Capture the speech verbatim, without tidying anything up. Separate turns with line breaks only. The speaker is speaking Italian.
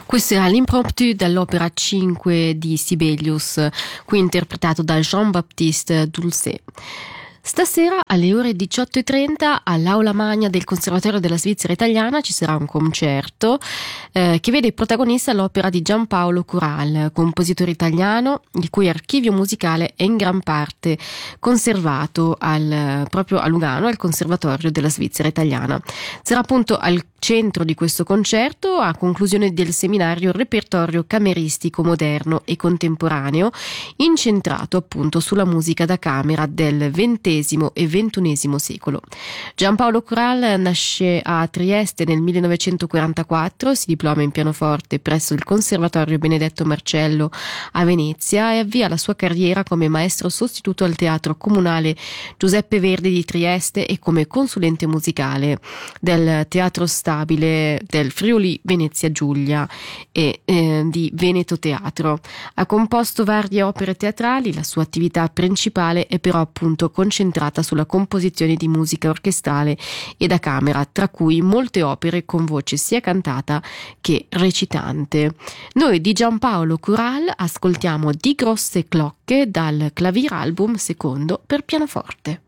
Questo era l'impromptu dall'opera cinque di Sibelius, qui interpretato da Jean-Baptiste Dulcet. Stasera alle ore diciotto e trenta all'Aula Magna del Conservatorio della Svizzera Italiana ci sarà un concerto eh, che vede protagonista l'opera di Giampaolo Cural, compositore italiano, il cui archivio musicale è in gran parte conservato al, proprio a Lugano, al Conservatorio della Svizzera Italiana. Sarà appunto al centro di questo concerto, a conclusione del seminario, Repertorio cameristico moderno e contemporaneo, incentrato appunto sulla musica da camera del ventesimo e ventunesimo secolo. Giampaolo Cural nasce a Trieste nel millenovecentoquarantaquattro, si diploma in pianoforte presso il Conservatorio Benedetto Marcello a Venezia e avvia la sua carriera come maestro sostituto al Teatro Comunale Giuseppe Verdi di Trieste e come consulente musicale del Teatro Stabile del Friuli Venezia Giulia e eh, di Veneto Teatro. Ha composto varie opere teatrali, la sua attività principale è però appunto concentrata sulla composizione di musica orchestrale e da camera, tra cui molte opere con voce sia cantata che recitante. Noi di Giampaolo Cural ascoltiamo Die große Glocke dal Klavieralbum secondo per pianoforte.